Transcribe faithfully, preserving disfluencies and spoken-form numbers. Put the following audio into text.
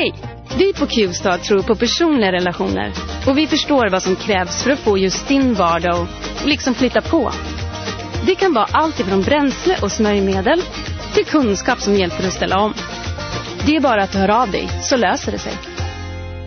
Hej! Vi på Q-Star tror på personliga relationer och vi förstår vad som krävs för att få just din vardag och liksom flytta på. Det kan vara allt ifrån bränsle och smörjmedel till kunskap som hjälper att ställa om. Det är bara att höra av dig så löser det sig.